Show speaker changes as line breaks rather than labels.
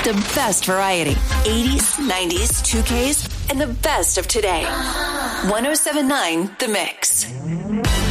The best variety, 80s, 90s, 2Ks, and the best of today. 107.9 The Mix.